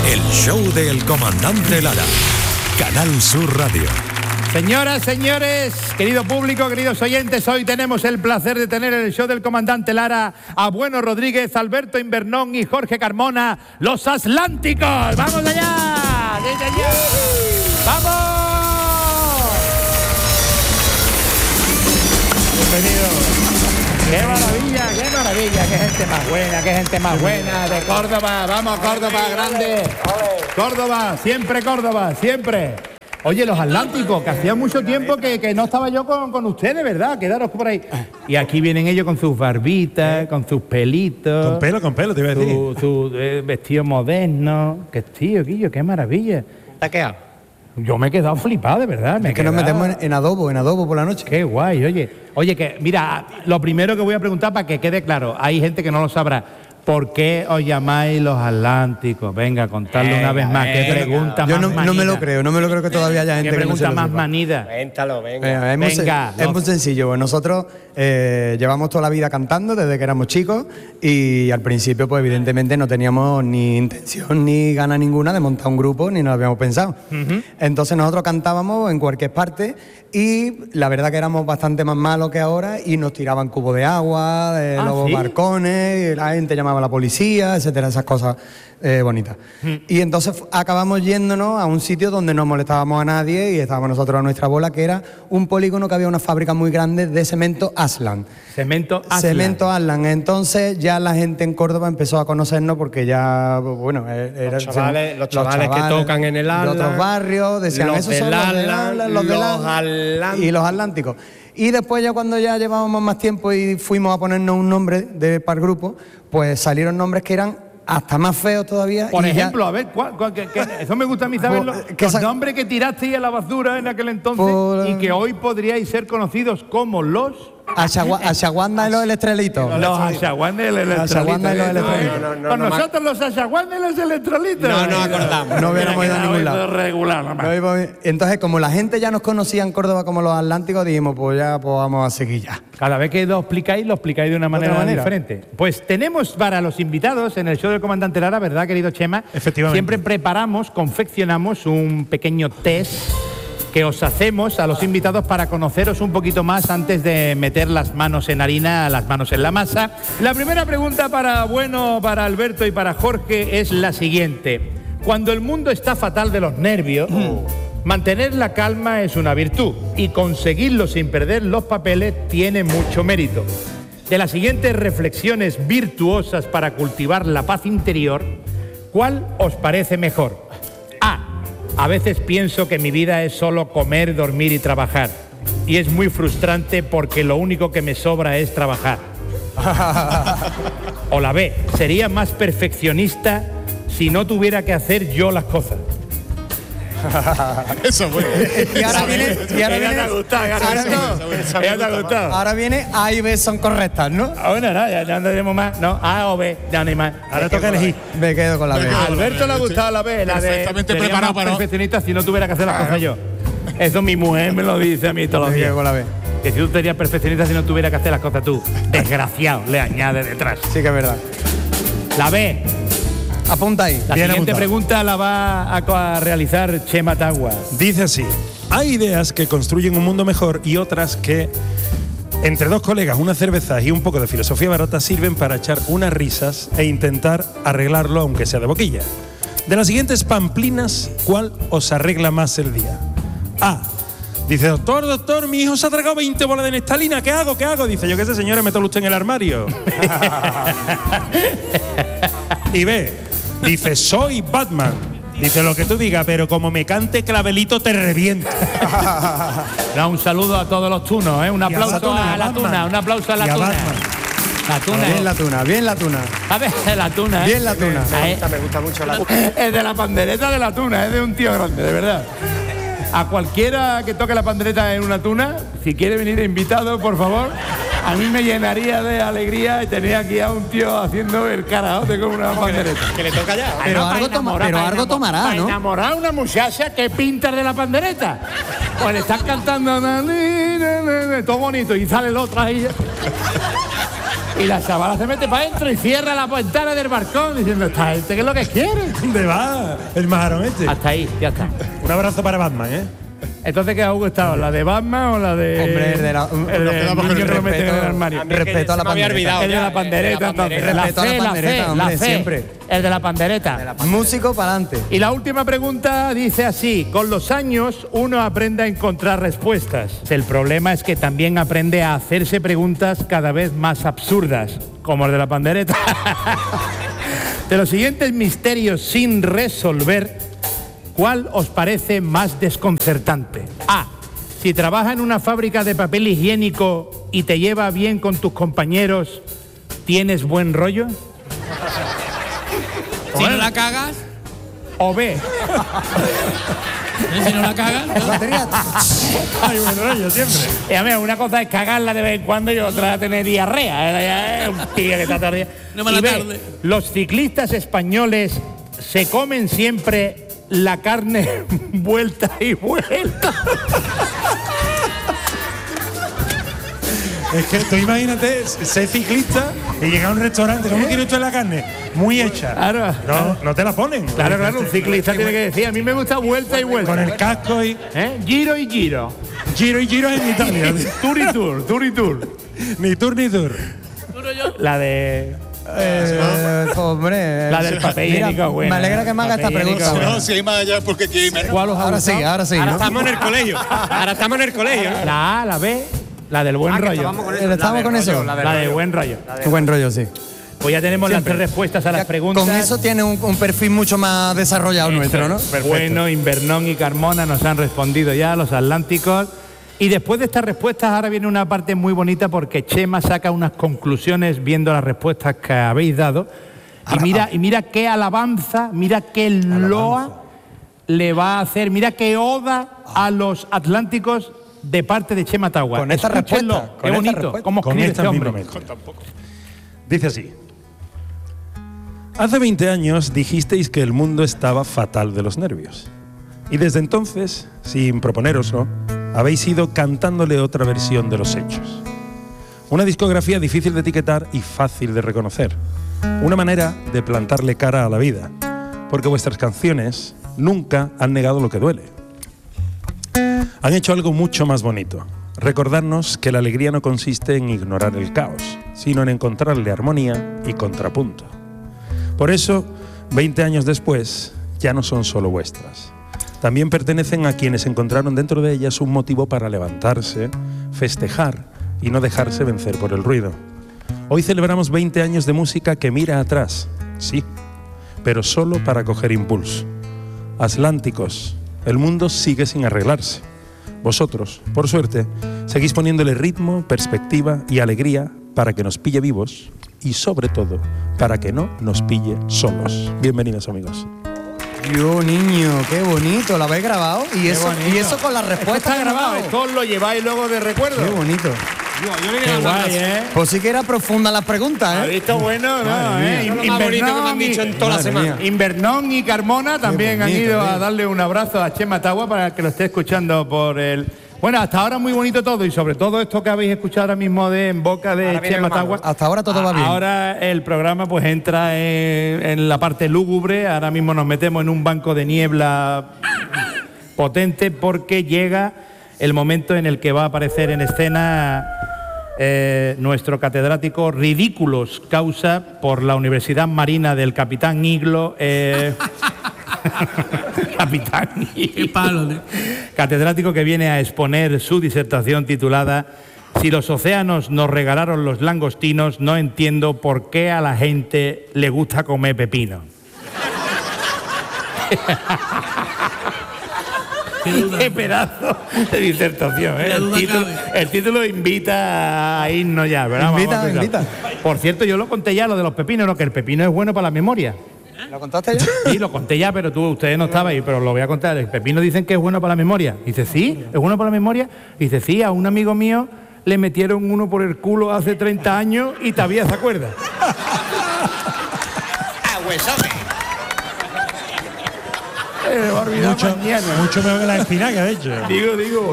El show del comandante Lara. Canal Sur Radio. Señoras, señores, querido público, queridos oyentes, hoy tenemos el placer de tener en el show del comandante Lara a Bueno Rodríguez, Alberto Invernón y Jorge Carmona, los Atlánticos. ¡Vamos allá! ¡Sí, señor! ¡Vamos! Bienvenidos. ¡Qué maravilla, qué gente más buena de Córdoba! ¡Vamos, Córdoba, grande! Córdoba, siempre. Oye, los Atlánticos, que hacía mucho tiempo que no estaba yo con ustedes, ¿verdad? Quedaros por ahí. Y aquí vienen ellos con sus barbitas, con sus pelitos. Con pelo, te iba a decir. Su vestido moderno. Qué tío, Quillo, qué maravilla. ¿Te has quedado? Yo me he quedado flipado, de verdad. Es que nos metemos en adobo por la noche. Qué guay, oye, que mira, lo primero que voy a preguntar para que quede claro, hay gente que no lo sabrá. ¿Por qué os llamáis los Atlánticos? Venga, contadlo una vez más. ¿Qué pregunta más manida? No me lo creo que todavía haya gente que no se lo sepa. ¿Qué pregunta más manida? Cuéntalo, venga. Es muy sencillo. Nosotros llevamos toda la vida cantando desde que éramos chicos y al principio, pues evidentemente no teníamos ni intención ni gana ninguna de montar un grupo, ni nos lo habíamos pensado. Entonces nosotros cantábamos en cualquier parte y la verdad que éramos bastante más malos que ahora y nos tiraban cubos de agua de los balcones, y la gente llamaba a la policía, etcétera, esas cosas bonitas. Y entonces acabamos yéndonos a un sitio donde no molestábamos a nadie y estábamos nosotros a nuestra bola, que era un polígono que había una fábrica muy grande de cemento Aslan. Cemento Aslan. Entonces ya la gente en Córdoba empezó a conocernos porque ya, bueno, los chavales que tocan en el Aslan, de otros barrios, decían, esos son los del Aslan y los Atlánticos. Y después ya cuando ya llevábamos más tiempo y fuimos a ponernos un nombre para el grupo, pues salieron nombres que eran hasta más feos todavía. Por ejemplo, a ver, eso me gusta a mí saberlo. Los nombres que tirasteis a la basura en aquel entonces y que hoy podríais ser conocidos como los... Achaguanda y los Electrolitos. Los Achaguanda y los Electrolitos. Con nosotros los Achaguanda y los Electrolitos. No nos acordamos. No hubiéramos ido a ningún lado. Regular, entonces, como la gente ya nos conocía en Córdoba como los Atlánticos, dijimos, pues vamos a seguir ya. Cada vez que lo explicáis de una manera diferente. Pues tenemos para los invitados en el show del comandante Lara, ¿verdad, querido Chema? Efectivamente. Siempre confeccionamos un pequeño test que os hacemos a los invitados para conoceros un poquito más antes de meter las manos en harina, las manos en la masa. La primera pregunta para Alberto y para Jorge es la siguiente. Cuando el mundo está fatal de los nervios, mantener la calma es una virtud y conseguirlo sin perder los papeles tiene mucho mérito. De las siguientes reflexiones virtuosas para cultivar la paz interior, ¿cuál os parece mejor? A veces pienso que mi vida es solo comer, dormir y trabajar. Y es muy frustrante porque lo único que me sobra es trabajar. O la B, sería más perfeccionista si no tuviera que hacer yo las cosas. Eso fue. Ahora viene A y B son correctas, ¿no? Bueno, ya no tenemos más. No, A o B, ya no hay más. Ahora toca elegir. Me quedo con la B. A Alberto le ha gustado la B, la de perfectamente preparado para perfeccionista si no tuviera que hacer las cosas yo. Eso mi mujer me lo dice a mí todos los días. Me quedo con la B. Que si tú serías perfeccionista si no tuviera que hacer las cosas tú. Desgraciado, le añade detrás. Sí que es verdad. La B. Apunta ahí. La siguiente pregunta la va a realizar Chema Tagua. Dice así: hay ideas que construyen un mundo mejor y otras que, entre dos colegas, unas cervezas y un poco de filosofía barata, sirven para echar unas risas e intentar arreglarlo aunque sea de boquilla. De las siguientes pamplinas, ¿cuál os arregla más el día? A. Dice, doctor, mi hijo se ha tragado 20 bolas de neftalina, ¿qué hago? Dice, yo qué sé, señora, métalo usted en el armario. Y B. Dice, soy Batman. Dice, lo que tú digas, pero como me cante clavelito te reviento. Un saludo a todos los tunos, ¿eh? Un aplauso a la tuna, un aplauso a la tuna. La tuna. Bien la tuna. A ver, la tuna, ¿eh? Bien la tuna. Me gusta mucho la tuna. Es de la pandereta de la tuna, es de un tío grande, de verdad. A cualquiera que toque la pandereta en una tuna, si quiere venir invitado, por favor, a mí me llenaría de alegría tener aquí a un tío haciendo el karaoke con una pandereta. Que le toca ya. Pero algo tomará, para ¿no? enamorar a una muchacha que pinta de la pandereta. Pues le están cantando todo bonito y sale el otro ahí. Y la chavala se mete para adentro y cierra la ventana del balcón diciendo, esta gente, ¿qué es lo que quiere? ¿Dónde va el majarón este? Hasta ahí, ya está. Un abrazo para Batman, ¿eh? Entonces, ¿qué ha gustado? ¿La de Batman o la de...? Hombre, el de la... el niño que lo mete en el armario. Respeto a la pandereta. El de la pandereta, entonces. Respeto a la pandereta, hombre, siempre. El de la pandereta. Músico para adelante. Y la última pregunta dice así: con los años uno aprende a encontrar respuestas. El problema es que también aprende a hacerse preguntas cada vez más absurdas, como el de la pandereta. De los siguientes misterios sin resolver, ¿cuál os parece más desconcertante? A. Si trabajas en una fábrica de papel higiénico y te lleva bien con tus compañeros, ¿tienes buen rollo? Si no la cagas. O B. Si no la cagas. Hay buen rollo siempre. Y a mí, una cosa es cagarla de vez en cuando y otra tener diarrea. Un tío que está todo el día. No me la Y B, tarde. los ciclistas españoles se comen siempre la carne vuelta y vuelta. Es que tú imagínate ser ciclista y llegar a un restaurante. ¿Cómo quiere usted la carne? Muy hecha. Claro. No te la ponen. Claro, un ciclista tiene que decir, a mí me gusta vuelta y vuelta. Con el casco y Giro y giro. giro y giro en Italia. Tour y tour, tour y tour. Ni tour ni tour. La de... Hombre, La del papel higiénico, buena. me alegra que me haga esta Papel higiénico, pregunta. buena. No, si hay más allá porque aquí menos. ¿Cuál os ha Ahora sí, gustado? ahora sí. Ahora ¿no? estamos en el colegio. Ahora estamos en el colegio. ¿no? La A, la B, la del buen rollo. ¿Estamos con eso? La de buen rollo. Buen rollo, sí. Pues ya tenemos las 3 respuestas a las preguntas. Con eso tiene un perfil mucho más desarrollado nuestro, ¿no? Bueno, Invernón y Carmona nos han respondido ya, los atlánticos. Y después de estas respuestas, ahora viene una parte muy bonita porque Chema saca unas conclusiones viendo las respuestas que habéis dado. Y mira qué alabanza, mira qué loa le va a hacer, mira qué oda a los atlánticos de parte de Chema Tagua. Con esta Escúchenlo, respuesta, qué con esta bonito, respuesta. cómo Con escribe esta este hombre. misma mente. Dice así. Hace 20 años dijisteis que el mundo estaba fatal de los nervios. Y desde entonces, sin proponéroslo, habéis ido cantándole otra versión de los hechos. Una discografía difícil de etiquetar y fácil de reconocer. Una manera de plantarle cara a la vida. Porque vuestras canciones nunca han negado lo que duele. Han hecho algo mucho más bonito. Recordarnos que la alegría no consiste en ignorar el caos, sino en encontrarle armonía y contrapunto. Por eso, 20 años después, ya no son solo vuestras. También pertenecen a quienes encontraron dentro de ellas un motivo para levantarse, festejar y no dejarse vencer por el ruido. Hoy celebramos 20 años de música que mira atrás, sí, pero solo para coger impulso. Atlánticos, el mundo sigue sin arreglarse. Vosotros, por suerte, seguís poniéndole ritmo, perspectiva y alegría para que nos pille vivos y, sobre todo, para que no nos pille solos. Bienvenidos, amigos. Yo, niño, qué bonito, ¿lo habéis grabado? Y eso con la respuesta Está grabado, esto os lo lleváis luego de recuerdo. Qué bonito. Qué guay, ¿eh? Pues sí que era profunda las preguntas, ¿Has ¿eh? visto? Bueno, ¿no? Es lo más bonito que me han dicho en toda la Madre semana. mía. Invernón y Carmona también han bonito, ido a tío. darle un abrazo a Chema Tagua para que lo esté escuchando por el... Bueno, hasta ahora muy bonito todo y sobre todo esto que habéis escuchado ahora mismo en boca de Ahora viene Chema lo malo. Tagua. Hasta ahora todo va bien. Ahora el programa pues entra en la parte lúgubre. Ahora mismo nos metemos en un banco de niebla potente porque llega el momento en el que va a aparecer en escena nuestro catedrático Ridículos Causa por la Universidad Marina del Capitán Iglo. Capitán Iglo. Qué palo, ¿eh? Catedrático que viene a exponer su disertación titulada Si los océanos nos regalaron los langostinos, no entiendo por qué a la gente le gusta comer pepino. Qué pedazo de disertación, ¿eh? Qué duda cabe. El título invita a irnos ya, ¿verdad? Invita, Vamos a empezar. invita. Por cierto, yo lo conté ya, lo de los pepinos, ¿no? Que el pepino es bueno para la memoria. ¿Lo contaste ya? Sí, lo conté ya, pero ustedes no estabais, pero lo voy a contar. El pepino dicen que es bueno para la memoria. Dice, sí, es bueno para la memoria. Dice, sí, a un amigo mío le metieron uno por el culo hace 30 años y todavía se acuerda. olvidado mañana. Mucho mejor que la espinaca, de hecho. Digo,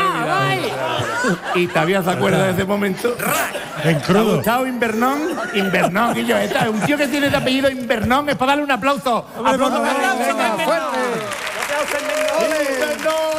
y todavía se acuerda de ese momento. En crudo. Gustavo Invernón, y yo, un tío que tiene de apellido Invernón es para darle un aplauso. ¡Aplauso fuerte!